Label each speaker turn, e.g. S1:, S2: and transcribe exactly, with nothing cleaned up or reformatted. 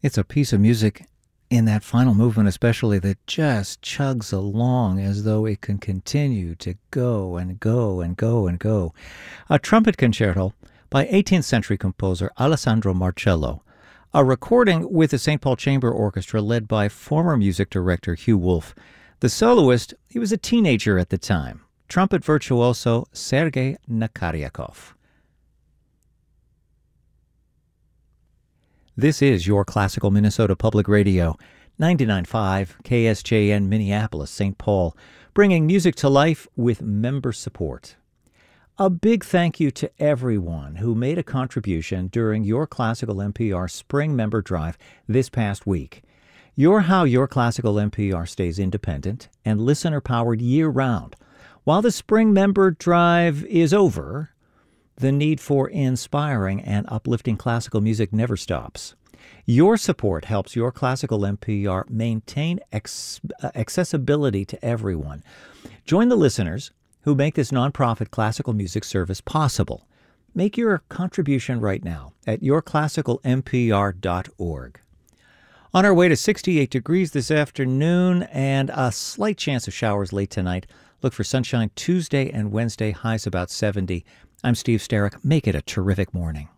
S1: It's a piece of music in that final movement especially that just chugs along as though it can continue to go and go and go and go. A trumpet concerto by eighteenth century composer Alessandro Marcello, a recording with the Saint Paul Chamber Orchestra led by former music director Hugh Wolf. The soloist, he was a teenager at the time, trumpet virtuoso Sergei Nakaryakov. This is your Classical Minnesota Public Radio, ninety-nine point five K S J N Minneapolis, Saint Paul, bringing music to life with member support. A big thank you to everyone who made a contribution during your Classical N P R Spring Member Drive this past week. You're how your Classical N P R stays independent and listener-powered year-round. While the Spring Member Drive is over, the need for inspiring and uplifting classical music never stops. Your support helps your Classical N P R maintain ex- accessibility to everyone. Join the listeners who make this nonprofit classical music service possible. Make your contribution right now at your classical n p r dot org. On our way to sixty-eight degrees this afternoon and a slight chance of showers late tonight. Look for sunshine Tuesday and Wednesday, highs about seventy. I'm Steve Sterrick. Make it a terrific morning.